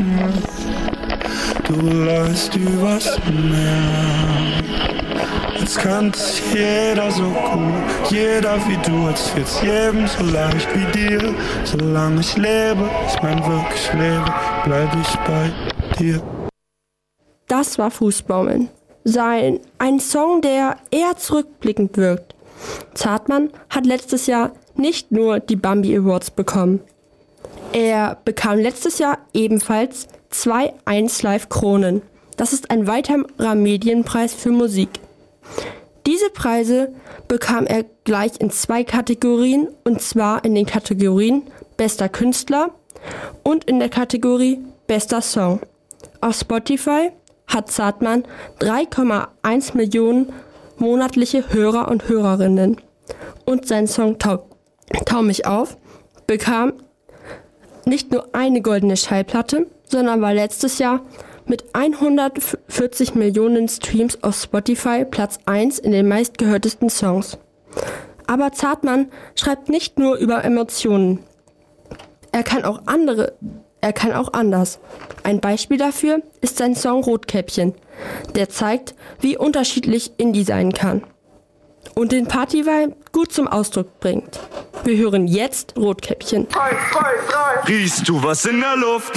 Du läufst übers Meer. Jetzt kann es jeder so gut, jeder wie du, als wird's jedem so leicht wie dir. Solange ich lebe, ich mein wirklich lebe, bleib ich bei dir. Das war Fußbaumeln. Ein Song, der eher zurückblickend wirkt. Zartmann hat letztes Jahr nicht nur die Bambi Awards bekommen. Er bekam letztes Jahr ebenfalls 2 1Live Kronen. Das ist ein weiterer Medienpreis für Musik. Diese Preise bekam er gleich in 2 Kategorien, und zwar in den Kategorien Bester Künstler und in der Kategorie Bester Song. Auf Spotify hat Zartmann 3,1 Millionen monatliche Hörer und Hörerinnen. Und sein Song Tau mich auf bekam nicht nur eine goldene Schallplatte, sondern war letztes Jahr mit 140 Millionen Streams auf Spotify Platz 1 in den meistgehörtesten Songs. Aber Zartmann schreibt nicht nur über Emotionen. Er kann auch anders. Ein Beispiel dafür ist sein Song Rotkäppchen, der zeigt, wie unterschiedlich Indie sein kann und den Party-Vibe gut zum Ausdruck bringt. Wir hören jetzt Rotkäppchen. 1, 2, 3. Riechst du was in der Luft?